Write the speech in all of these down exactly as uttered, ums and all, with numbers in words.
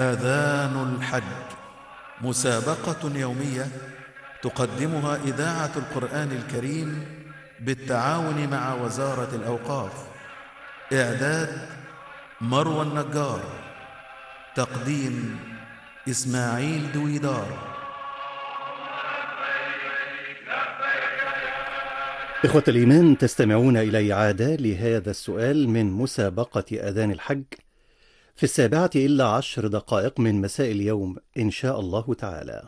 آذان الحج، مسابقة يومية تقدمها إذاعة القرآن الكريم بالتعاون مع وزارة الأوقاف. إعداد مروى النجار، تقديم إسماعيل دويدار. إخوة الإيمان، تستمعون إلى إعادة لهذا السؤال من مسابقة آذان الحج في السابعة إلا عشر دقائق من مساء اليوم إن شاء الله تعالى.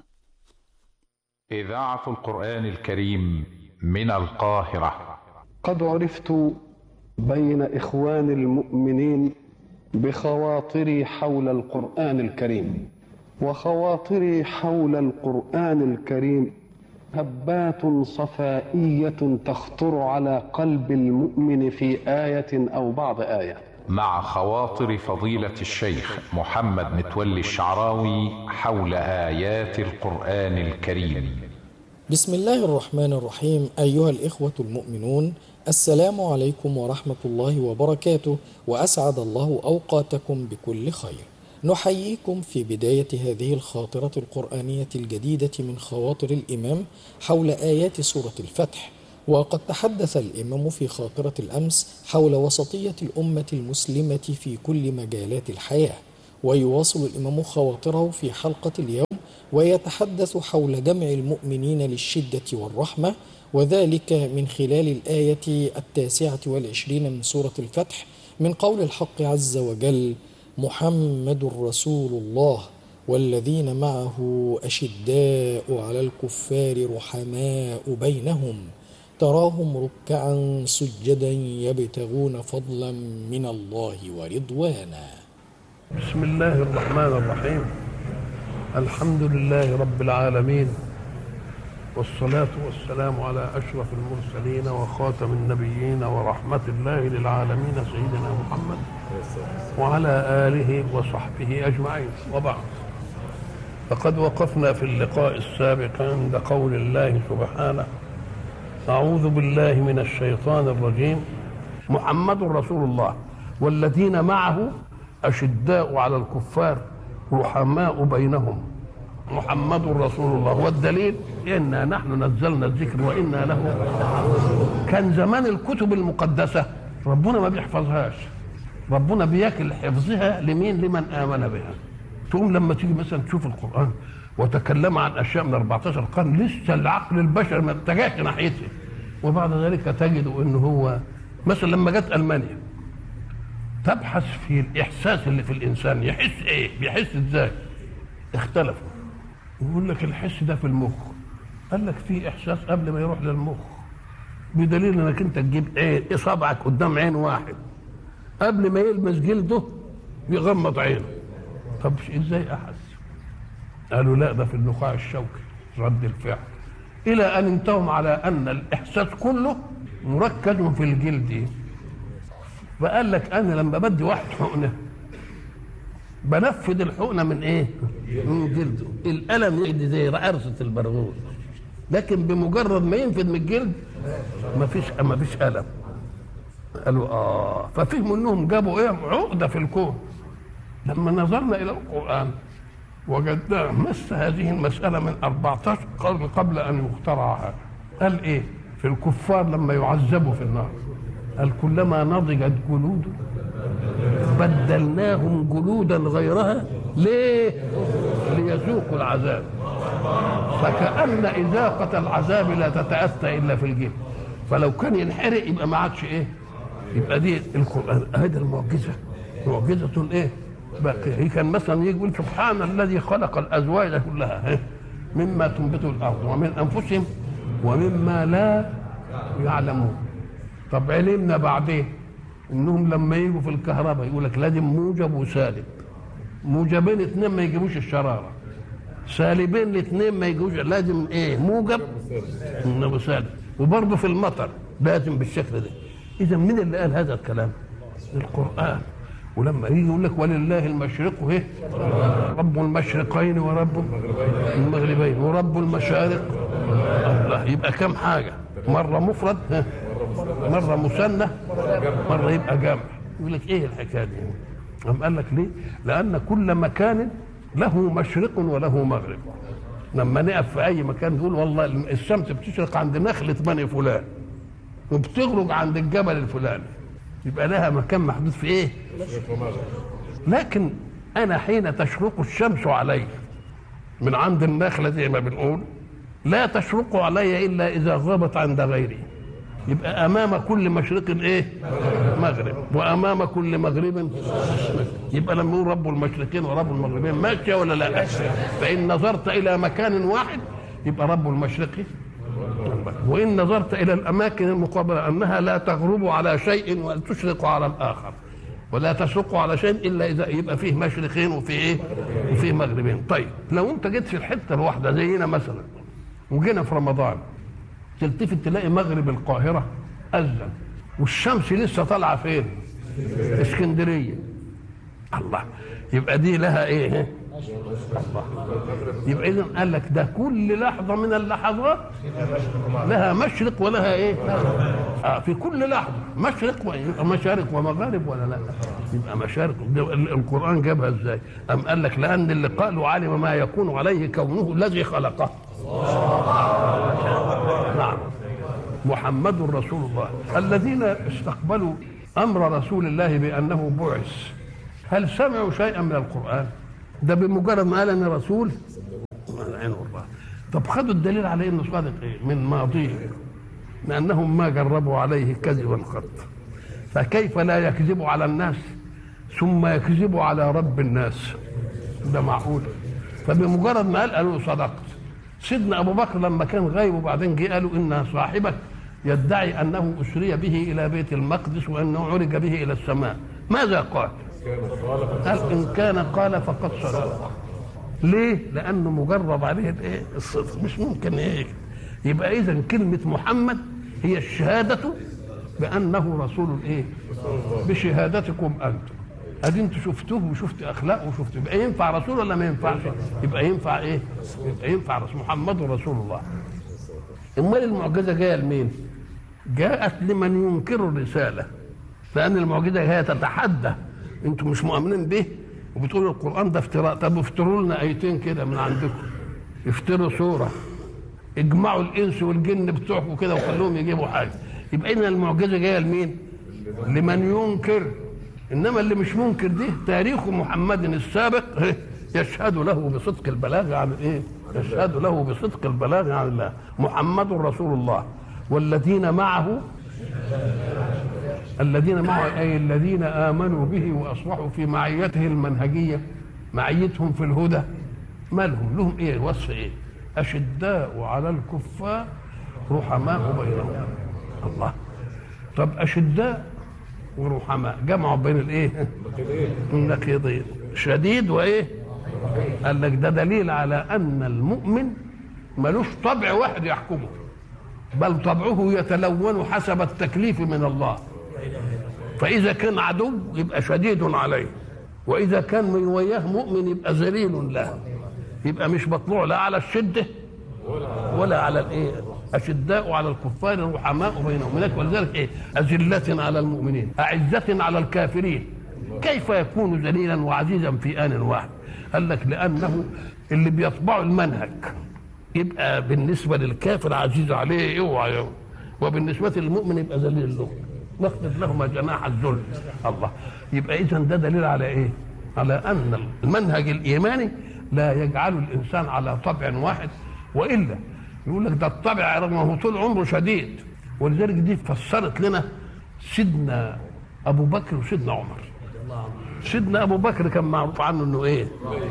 إذاعة القرآن الكريم من القاهرة. قد عرفت بين إخوان المؤمنين بخواطري حول القرآن الكريم، وخواطري حول القرآن الكريم هبات صفائية تخطر على قلب المؤمن في آية أو بعض آية. مع خواطر فضيلة الشيخ محمد متولي الشعراوي حول آيات القرآن الكريم. بسم الله الرحمن الرحيم. أيها الإخوة المؤمنون، السلام عليكم ورحمة الله وبركاته، وأسعد الله أوقاتكم بكل خير. نحييكم في بداية هذه الخاطرة القرآنية الجديدة من خواطر الإمام حول آيات سورة الفتح. وقد تحدث الإمام في خاطرة الأمس حول وسطية الأمة المسلمة في كل مجالات الحياة، ويواصل الإمام خواطره في حلقة اليوم ويتحدث حول جمع المؤمنين للشدة والرحمة، وذلك من خلال الآية التاسعة والعشرين من سورة الفتح من قول الحق عز وجل: محمد رسول الله والذين معه أشداء على الكفار رحماء بينهم تراهم ركعا سجدا يبتغون فضلا من الله ورضوانا. بسم الله الرحمن الرحيم. الحمد لله رب العالمين، والصلاة والسلام على أشرف المرسلين وخاتم النبيين ورحمة الله للعالمين سيدنا محمد وعلى آله وصحبه أجمعين، وبعد. فقد وقفنا في اللقاء السابق عند قول الله سبحانه: أعوذ بالله من الشيطان الرجيم، محمد رسول الله والذين معه أشداء على الكفار رحماء بينهم. محمد رسول الله، والدليل إنا نحن نزلنا الذكر وإنا له. كان زمان الكتب المقدسة ربنا ما بيحفظهاش، ربنا بياكل حفظها لمين؟ لمن آمن بها. تقوم لما تيجي مثلا تشوف القرآن وتكلم عن أشياء من أربعة عشر قرن لسه العقل البشري ما اتجهش ناحيته، وبعد ذلك تجد إنه هو مثلا لما جت ألمانيا تبحث في الإحساس اللي في الإنسان، يحس إيه؟ بيحس إزاي؟ اختلفوا. يقول لك الحس ده في المخ. قال لك في إحساس قبل ما يروح للمخ، بدليل إنك أنت تجيب عين إصابعك قدام عين واحد قبل ما يلمس جلده يغمض عينه. طب إزاي أحس؟ قالوا لا، ده في النخاع الشوكي، رد الفعل، إلى أن انتهوا على أن الإحساس كله مركز في الجلد. فقال لك أنا لما بدي واحد حقنة بنفذ الحقنة من إيه؟ من جلده. الألم يجي زي عرسة البرغوث، لكن بمجرد ما ينفذ من الجلد مفيش مفيش ألم. قالوا آه، ففهموا إنهم جابوا إيه؟ عقدة في الكون. لما نظرنا إلى القرآن وجدنا مس هذه المسألة من أربعة عشر قرن قبل أن يخترعها. قال إيه؟ في الكفار لما يعذبوا في النار قال: كلما نضجت جلود بدلناهم جلودا غيرها. ليه؟ ليذوقوا العذاب. فكأن إذاقة العذاب لا تتأتى إلا في الجلد، فلو كان ينحرق يبقى ما عادش إيه؟ يبقى دي القرآن. هذه المعجزة، معجزة إيه؟ هي كان مثلا يقول: سبحان الذي خلق الأزواج كلها مما تنبت الأرض ومن أنفسهم ومما لا يعلمون. طب علمنا بعدين انهم لما يجوا في الكهرباء يقول لك لازم موجب وسالب، موجبين اثنين ما يجيبوش الشراره، سالبين الاثنين ما يجيبوش، لازم ايه؟ موجب وسالب. وبرضه في المطر لازم بالشكل ده. اذا مين اللي قال هذا الكلام؟ القرآن. ولما يجي يقول لك ولله المشرق ايه؟ رب المشرقين ورب المغربين ورب المشارق. الله، يبقى كم حاجه؟ مره مفرد، مره مثنى، مره يبقى جمع. يقول لك ايه الحكايه دي؟ قام قال لك ليه؟ لان كل مكان له مشرق وله مغرب. لما نقف في اي مكان نقول والله الشمس بتشرق عند نخله بني فلان وبتغرب عند الجبل الفلاني، يبقى لها مكان محدود في ايه؟ لكن انا حين تشرق الشمس علي من عند النخله زي ما بنقول، لا تشرق علي الا اذا غابت عند غيري. يبقى امام كل مشرق ايه؟ مغرب، وامام كل مغرب مشرق. يبقى لما نقول رب المشرقين ورب المغربين ماشيه ولا لا؟ فان نظرت الى مكان واحد يبقى رب المشرق، وان نظرت الى الاماكن المقابله انها لا تغرب على شيء ولا تشرق على الاخر ولا تشرق على شيء الا اذا يبقى فيه مشرقين وفيه ايه؟ وفيه مغربين. طيب لو انت جيت في الحته الواحده زينا مثلا وجينا في رمضان تلتفت تلاقي مغرب القاهره اذن والشمس لسه طالعه فين؟ اسكندريه. الله، يبقى دي لها ايه؟ الله. يبقى اذا قال لك ده كل لحظه من اللحظات لها مشرق ولها ايه؟ آه في كل لحظه مشرق ومشارق ومغارب ولا لا؟ يبقى مشارق. القران جابها ازاي؟ ام قال لك لان اللي قالوا علم ما يكون عليه كونه الذي خلقه. نعم، محمد رسول الله. الذين استقبلوا امر رسول الله بانه بعث هل سمعوا شيئا من القران؟ ده بمجرد ما قال ان رسول عين الله. طب خدوا الدليل على انه صادق ايه؟ من ماضيه، لانهم ما جربوا عليه كذبا قط، فكيف لا يكذب على الناس ثم يكذب على رب الناس؟ ده معقول؟ فبمجرد ما قال قالوا صدقت. سيدنا ابو بكر لما كان غايب وبعدين جه قالوا ان صاحبك يدعي انه اسري به الى بيت المقدس وانه عرج به الى السماء، ماذا قال؟ قال ان كان قال فقد صدق. ليه؟ لانه مجرب عليه الايه؟ الصدق، مش ممكن ايه. يبقى اذا كلمه محمد هي الشهاده بانه رسول الايه؟ بشهادتكم انتم. ادي انتوا شفتوه وشفت اخلاقه وشفت، يبقى ينفع رسول ولا ما ينفعش؟ يبقى ينفع ايه؟ يبقى ينفع رسول. محمد رسول الله. امال المعجزه جايه لمين؟ جاءت لمن ينكر الرساله، لان المعجزه هي تتحدى. انتوا مش مؤمنين به وبتقولوا القران ده افتراء، طب افتروا لنا ايتين كده من عندكم، افتروا سوره، اجمعوا الانس والجن بتوعكم كده وخلوهم يجيبوا حاجه. يبقى ان المعجزه جايه لمين؟ لمن ينكر. انما اللي مش منكر دي تاريخ محمد السابق يشهد له بصدق البلاغ عن ايه؟ يشهد له بصدق البلاغ عن الله. محمد رسول الله والذين معه، الذين معه اي الذين امنوا به واصبحوا في معيته المنهجيه، معيتهم في الهدى. مالهم؟ لهم ايه؟ وصف ايه؟ اشداء على الكفار رحماء بينهم. الله. طب اشداء ورحماء جمعوا بين الايه؟ النقيضين، شديد وايه؟ قال لك ده دليل على ان المؤمن ملوش طبع واحد يحكمه، بل طبعه يتلون حسب التكليف من الله. فاذا كان عدو يبقى شديد عليه، واذا كان من وياه مؤمن يبقى ذليل له. يبقى مش مطلوع لا على الشده ولا على الايه؟ اشداء على الكفار رحماء بينهم. ولذلك ايه؟ اذله على المؤمنين اعزه على الكافرين. كيف يكون ذليلا وعزيزا في ان واحد؟ قال لك لانه اللي بيطبعوا المنهج يبقى بالنسبه للكافر عزيز عليه اوعى، وبالنسبه للمؤمن يبقى ذليل له، نخفض لهما جناح الذل. الله. يبقى اذا ده دليل على ايه؟ على ان المنهج الايماني لا يجعل الانسان على طبع واحد، والا يقول لك ده الطبع رغم هو طول عمره شديد. ولذلك دي فسرت لنا سيدنا ابو بكر وسيدنا عمر. سيدنا ابو بكر كان معروف عنه انه ايه؟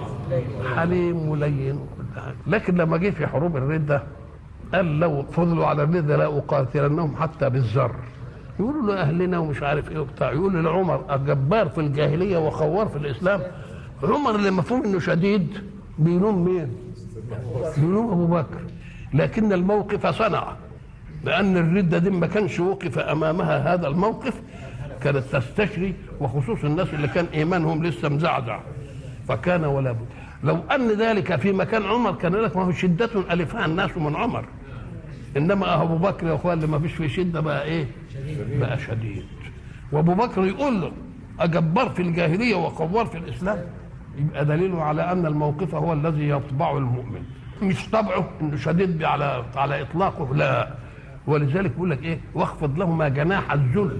حليم ولين، لكن لما جه في حروب الرده قال لو فضلوا على الرده لا اقاتلنهم حتى بالذر. يقولوا له اهلنا ومش عارف ايه وبتاع. يقول لعمر جبار في الجاهليه وخوار في الاسلام. عمر اللي مفهوم انه شديد بيلوم مين؟ بيلوم ابو بكر. لكن الموقف صنع، لان الرده دي ما كانش وقف امامها هذا الموقف كانت تستشري، وخصوص الناس اللي كان ايمانهم لسه مزعزع، فكان ولا بد. لو ان ذلك في مكان عمر كان لك ما هو شده الفها الناس من عمر، انما ابو بكر يا اخوان اللي ما فيش فيه شده بقى ايه؟ بقى شديد. وابو بكر يقول له اجبار في الجاهليه وقوار في الاسلام. يبقى دليل على أن الموقف هو الذي يطبع المؤمن، مش طبعه إنه شديد على على إطلاقه، لا. ولذلك بيقول لك إيه؟ واخفض لهما جناح الذل،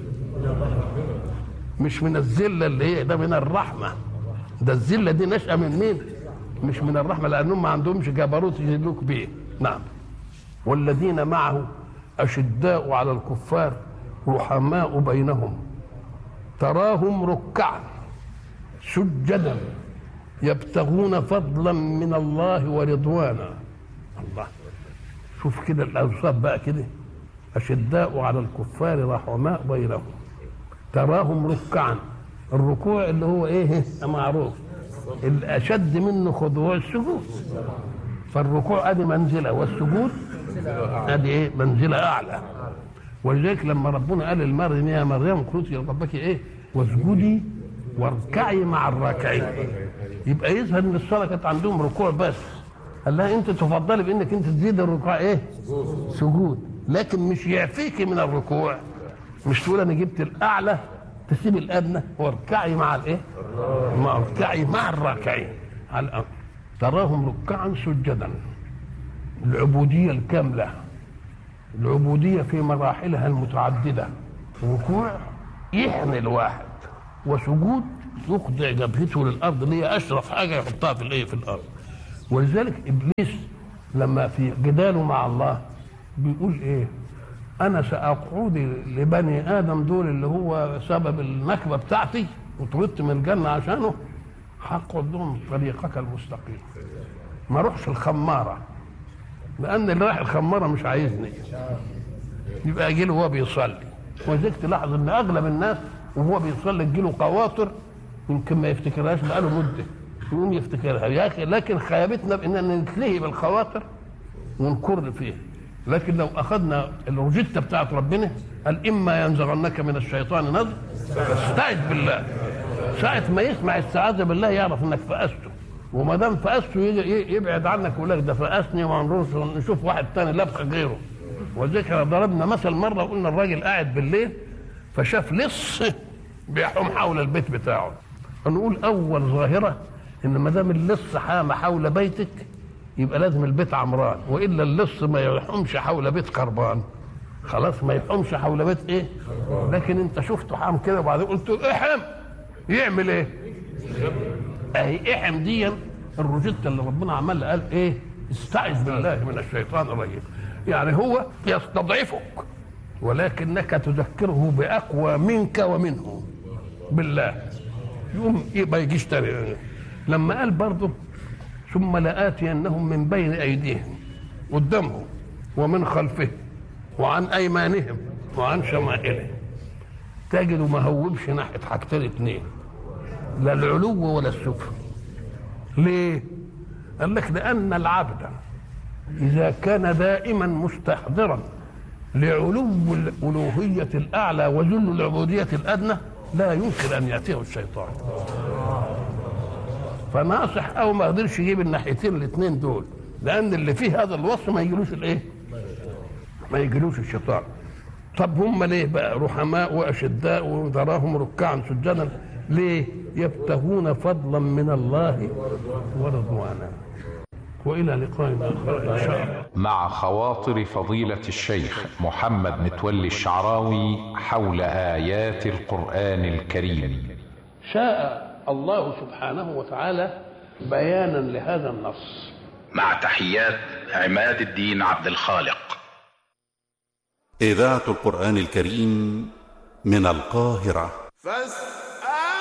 مش من الذلة اللي هي ده، من الرحمة. ده الذلة دي نشأة من مين؟ مش من الرحمة، لأنهم ما عندهمش جبروت يذلوك بيه. نعم. والذين معه أشداء على الكفار رحماء بينهم تراهم ركعا سجدا يبتغون فضلا من الله ورضوانا. الله، شوف كده الأوصاف بقى كده، أشداء على الكفار رحماء بينهم تراهم ركعا. الركوع اللي هو ايه معروف، الأشد منه خضوع السجود، فالركوع ادي منزلة والسجود ادي ايه منزلة اعلى. ولذلك لما ربنا قال للمريم يا مريم اقنتي لربك ايه واسجدي واركعي مع الراكعين، يبقى يظهر ان الصلاه كانت عندهم ركوع بس، قال لها انت تفضلي بانك انت تزيد الركوع ايه سجود، لكن مش يعفيكي من الركوع، مش تقول انا جبت الاعلى تسيب الادنى، واركعي مع الايه مع اركعي مع الراكعين على الامر. تراهم ركعا سجدا، العبوديه الكامله، العبوديه في مراحلها المتعدده، ركوع يحني الواحد، وسجود يخضع جبهته للارض اللي هي اشرف حاجه يحطها في الايه في الارض. ولذلك ابليس لما في جداله مع الله بيقول ايه؟ انا ساقعد لبني ادم دول اللي هو سبب النكبه بتاعتي وطردت من الجنه عشانه، هقعد لهم طريقك المستقيم، ما اروحش الخماره، لان اللي رايح الخماره مش عايزني، يبقى اجي له وهو بيصلي. ولذلك تلاحظ ان اغلب الناس وهو بيصلي تجي له قواطر يمكن ما يفتكرهاش بقاله مده، يقوم يفتكرها يا اخي. لكن خيابتنا باننا نتلهي بالخواطر ونكر فيها. لكن لو اخذنا الروجيتا بتاعت ربنا، قال اما ينزغنك من الشيطان نزغ فاستعذ بالله، ساعه ما يسمع استعاذ بالله يعرف انك فأسته، وما دام فأسته يبعد عنك ويقول لك ده فأسني وما نشوف واحد تاني لبخه غيره. وذلك ضربنا مثل مره وقلنا الراجل قاعد بالليل فشاف لص بيحوم حول البيت بتاعه. نقول اول ظاهره ان ما دام اللص حام حول بيتك يبقى لازم البيت عمران، والا اللص ما يحومش حول بيت خربان، خلاص ما يحومش حول بيت ايه. لكن انت شفته حام كده وبعدين قلت احم، يعمل ايه؟ اهي احم دي الروجيتا اللي ربنا عمل قال ايه؟ استعذ بالله من الشيطان الرجيم. يعني هو يستضعفك ولكنك تذكره باقوى منك ومنه بالله، يقوم ما يجيش تاني. لما قال برضه ثم لآتينهم من بين ايديهم قدامهم ومن خلفهم وعن ايمانهم وعن شمائلهم، تجدوا ما هوبش ناحيه حاجتين اتنين، لا العلو ولا السفل. ليه؟ قال لك لان العبد اذا كان دائما مستحضرا لعلو الالوهيه الاعلى وذل العبوديه الادنى لا يمكن ان ياتيه الشيطان. فناصح او ما قدرش يجيب الناحيتين الاثنين دول، لان اللي فيه هذا الوصف ما يجيلوش الايه؟ ما يجيلوش الشيطان. طب هم ليه بقى رحماء واشداء وتراهم ركعا سجدا؟ ليه؟ يبتغون فضلا من الله ورضوانا. والى لقائنا اخر ان شاء الله مع خواطر فضيلة الشيخ محمد متولي الشعراوي حول آيات القرآن الكريم. شاء الله سبحانه وتعالى بيانا لهذا النص. مع تحيات عماد الدين عبد الخالق. إذاعة القرآن الكريم من القاهرة.